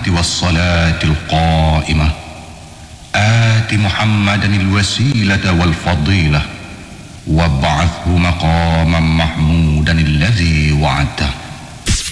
والصلاة القائمة آت محمدا الوسيلة والفضيلة وابعثه مقاما